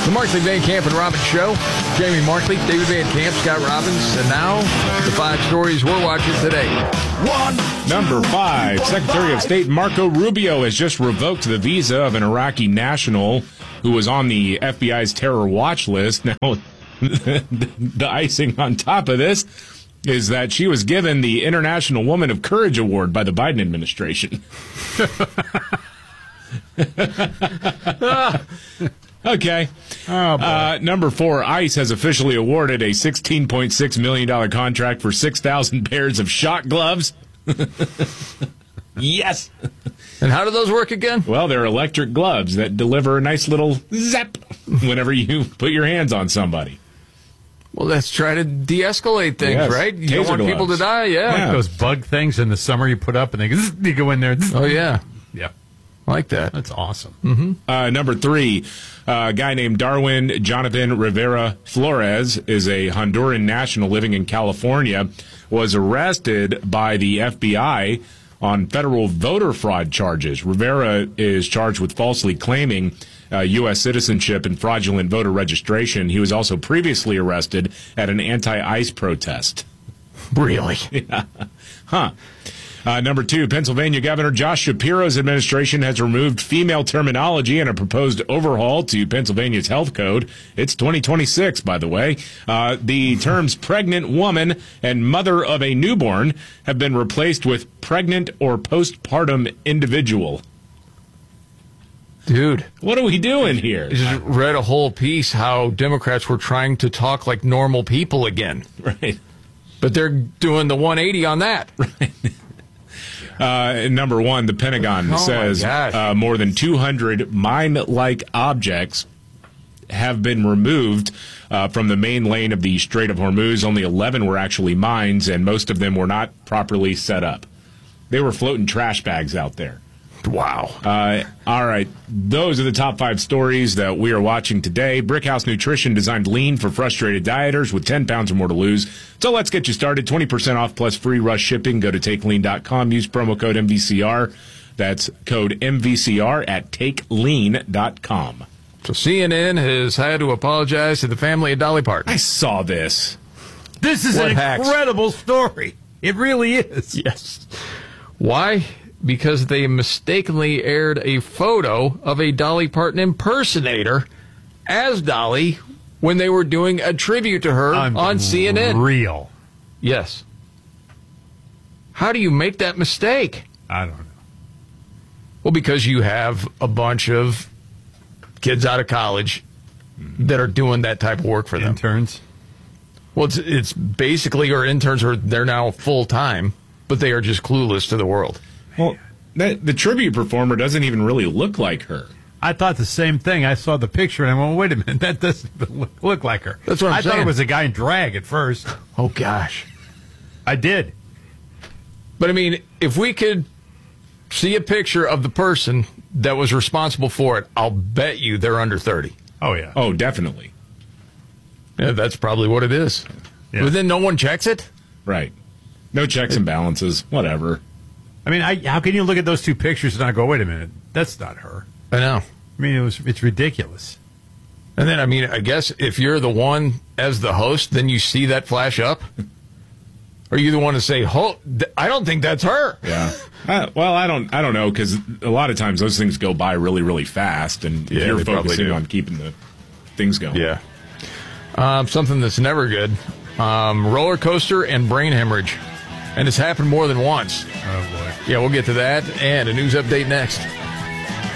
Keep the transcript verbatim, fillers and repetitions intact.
The Markley, Van Camp, and Robbins Show. Jamie Markley, David Van Camp, Scott Robbins, and now the five stories we're watching today. One. Number five, Secretary of State Marco Rubio has just revoked the visa of an Iraqi national who was on the F B I's terror watch list. Now, the icing on top of this is that she was given the International Woman of Courage Award by the Biden administration. Okay. Oh, boy. Uh, number four, ICE has officially awarded a sixteen point six million dollars contract for six thousand pairs of shot gloves. Yes. And how do those work again? Well, they're electric gloves that deliver a nice little zap whenever you put your hands on somebody. Well, let's try to de-escalate things, Yes. right? You don't Taser want people to gloves. die, yeah. Yeah. Those bug things in the summer you put up and they go, you go in there. Oh, yeah. Yeah. I like that. That's awesome. Mm-hmm. Uh, number three, uh, a guy named Darwin Jonathan Rivera Flores is a Honduran national living in California, was arrested by the F B I on federal voter fraud charges. Rivera is charged with falsely claiming uh, U S citizenship and fraudulent voter registration. He was also previously arrested at an anti-ICE protest. Really? Yeah. Huh. Uh, number two, Pennsylvania Governor Josh Shapiro's administration has removed female terminology in a proposed overhaul to Pennsylvania's health code. It's twenty twenty-six, by the way. Uh, the terms pregnant woman and mother of a newborn have been replaced with pregnant or postpartum individual. Dude. What are we doing here? I just read a whole piece how Democrats were trying to talk like normal people again. Right. But they're doing the one eighty on that. Right. Uh, number one, the Pentagon Oh, says my gosh. uh, more than two hundred mine-like objects have been removed uh, from the main lane of the Strait of Hormuz. Only eleven were actually mines, and most of them were not properly set up. They were floating trash bags out there. Wow. Uh, all right. Those are the top five stories that we are watching today. Brickhouse Nutrition designed lean for frustrated dieters with ten pounds or more to lose. So let's get you started. twenty percent off plus free rush shipping. Go to take lean dot com. Use promo code M V C R. That's code M V C R at take lean dot com. So C N N has had to apologize to the family of Dolly Parton. I saw this. This is What an hacks? incredible story. It really is. Yes. Why? Because they mistakenly aired a photo of a Dolly Parton impersonator as Dolly when they were doing a tribute to her on C N N. Real. Yes. How do you make that mistake? I don't know. Well, because you have a bunch of kids out of college that are doing that type of work for them. Interns. Well, it's, it's basically, or interns are, they're now full-time, but they are just clueless to the world. Well, that, the tribute performer doesn't even really look like her. I thought the same thing. I saw the picture and I went, wait a minute, that doesn't even look, look like her. That's what I'm I thought saying. it was a guy in drag at first. Oh, gosh. I did. But, I mean, if we could see a picture of the person that was responsible for it, I'll bet you they're under thirty. Oh, yeah. Oh, definitely. Yeah, that's probably what it is. Yeah. But then no one checks it? Right. No checks and balances. Whatever. I mean, I, how can you look at those two pictures and not go, wait a minute, that's not her? I know. I mean, it was it's ridiculous. And then, I mean, I guess if you're the one as the host, then you see that flash up? Are you the one to say, "Ho, th- I don't think that's her"? Yeah. Uh, well, I don't. I don't know because a lot of times those things go by really, really fast, and Yeah, you're they probably focusing do. on keeping the things going. Yeah. Um, something that's never good. Um, roller coaster and brain hemorrhage. And it's happened more than once. Oh, boy. Yeah, we'll get to that and a news update next.